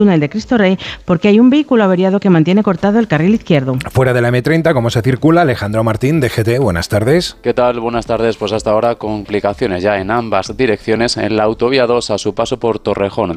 túnel de Cristo Rey porque hay un vehículo averiado que mantiene cortado el carril izquierdo. Fuera de la M30, ¿cómo se circula? Alejandro Martín, de GT, buenas tardes. ¿Qué tal? Buenas tardes. Pues hasta ahora complicaciones ya en ambas direcciones en la autovía 2 a su paso por Torrejón.